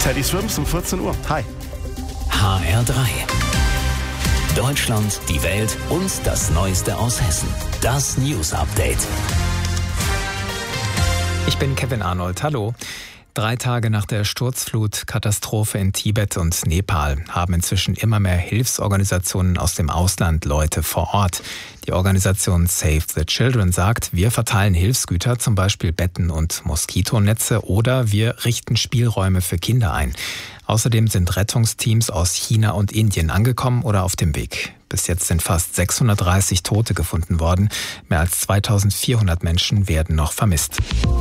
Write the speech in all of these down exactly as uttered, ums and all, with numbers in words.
Teddy Swims um vierzehn Uhr. Hi. H R drei. Deutschland, die Welt und das Neueste aus Hessen. Das News Update. Ich bin Kevin Arnold. Hallo. Drei Tage nach der Sturzflutkatastrophe in Tibet und Nepal haben inzwischen immer mehr Hilfsorganisationen aus dem Ausland Leute vor Ort. Die Organisation Save the Children sagt, wir verteilen Hilfsgüter, zum Beispiel Betten und Moskitonetze, oder wir richten Spielräume für Kinder ein. Außerdem sind Rettungsteams aus China und Indien angekommen oder auf dem Weg. Bis jetzt sind fast sechshundertdreißig Tote gefunden worden. Mehr als zweitausendvierhundert Menschen werden noch vermisst.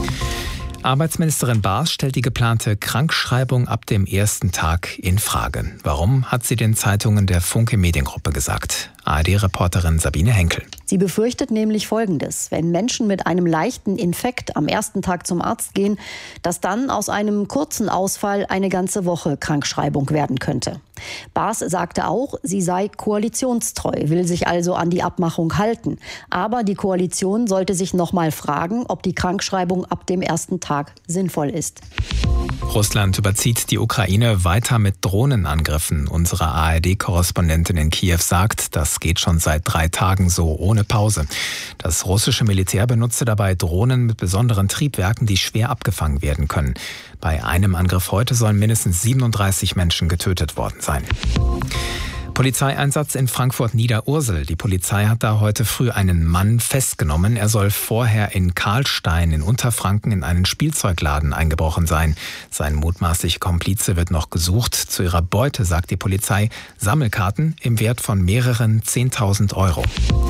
Arbeitsministerin Baas stellt die geplante Krankschreibung ab dem ersten Tag in Frage. Warum, hat sie den Zeitungen der Funke Mediengruppe gesagt. A R D-Reporterin Sabine Henkel. Sie befürchtet nämlich Folgendes: Wenn Menschen mit einem leichten Infekt am ersten Tag zum Arzt gehen, dass dann aus einem kurzen Ausfall eine ganze Woche Krankschreibung werden könnte. Baas sagte auch, sie sei koalitionstreu, will sich also an die Abmachung halten. Aber die Koalition sollte sich noch mal fragen, ob die Krankschreibung ab dem ersten Tag sinnvoll ist. Russland überzieht die Ukraine weiter mit Drohnenangriffen. Unsere A R D-Korrespondentin in Kiew sagt, das geht schon seit drei Tagen so ohne Pause. Das russische Militär benutze dabei Drohnen mit besonderen Triebwerken, die schwer abgefangen werden können. Bei einem Angriff heute sollen mindestens siebenunddreißig Menschen getötet worden sein. Polizeieinsatz in Frankfurt-Niederursel. Die Polizei hat da heute früh einen Mann festgenommen. Er soll vorher in Karlstein in Unterfranken in einen Spielzeugladen eingebrochen sein. Sein mutmaßlicher Komplize wird noch gesucht. Zu ihrer Beute sagt die Polizei Sammelkarten im Wert von mehreren zehntausend Euro.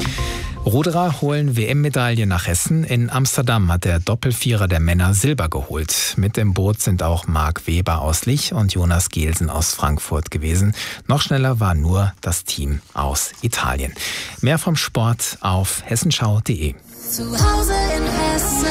Ruderer holen W M-Medaille nach Hessen. In Amsterdam hat der Doppelvierer der Männer Silber geholt. Mit dem Boot sind auch Marc Weber aus Lich und Jonas Gelsen aus Frankfurt gewesen. Noch schneller war nur das Team aus Italien. Mehr vom Sport auf hessenschau punkt de. Zu Hause in Hessen.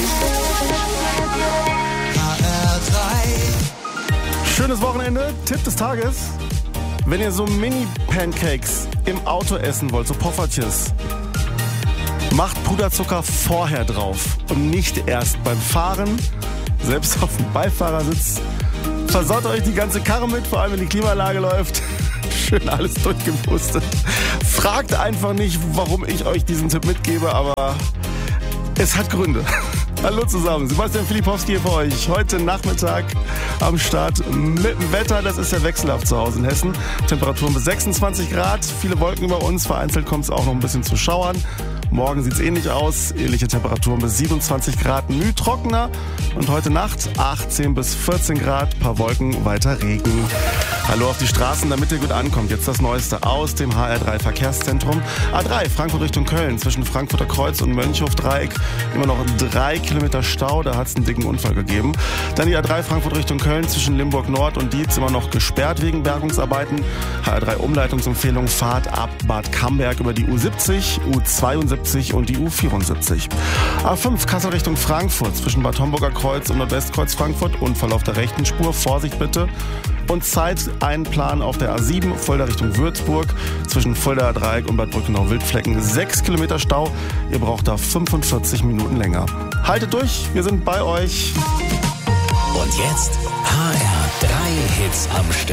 H R drei. Schönes Wochenende. Tipp des Tages. Wenn ihr so Mini-Pancakes im Auto essen wollt, so Poffertjes, macht Puderzucker vorher drauf und nicht erst beim Fahren. Selbst auf dem Beifahrersitz versaut euch die ganze Karre mit, vor allem wenn die Klimaanlage läuft. Schön alles durchgepustet. Fragt einfach nicht, warum ich euch diesen Tipp mitgebe, aber es hat Gründe. Hallo zusammen, Sebastian Filipowski hier für euch. Heute Nachmittag am Start mit dem Wetter. Das ist ja wechselhaft zu Hause in Hessen. Temperaturen bis sechsundzwanzig Grad, viele Wolken über uns. Vereinzelt kommt es auch noch ein bisschen zu Schauern. Morgen sieht es ähnlich aus. Ähnliche Temperaturen bis siebenundzwanzig Grad, müh trockener. Und heute Nacht achtzehn bis vierzehn Grad, paar Wolken, weiter Regen. Hallo auf die Straßen, damit ihr gut ankommt. Jetzt das Neueste aus dem H R drei Verkehrszentrum. A drei, Frankfurt Richtung Köln, zwischen Frankfurter Kreuz und Mönchhof-Dreieck. Immer noch drei Kilometer Stau, da hat es einen dicken Unfall gegeben. Dann die A drei Frankfurt Richtung Köln, zwischen Limburg Nord und Dietz, immer noch gesperrt wegen Bergungsarbeiten. H R drei Umleitungsempfehlung, Fahrt ab Bad Camberg über die U siebzig, U zweiundsiebzig und die U vierundsiebzig. A fünf Kassel Richtung Frankfurt, zwischen Bad Homburger Kreuz und Nordwestkreuz Frankfurt. Unfall auf der rechten Spur, Vorsicht bitte. Und Zeiteinplan auf der A sieben, Fulda Richtung Würzburg, zwischen Fuldaer Dreieck und Bad Brückenau-Wildflecken. sechs Kilometer Stau, ihr braucht da fünfundvierzig Minuten länger. Haltet durch, wir sind bei euch. Und jetzt H R drei Hits am Stück.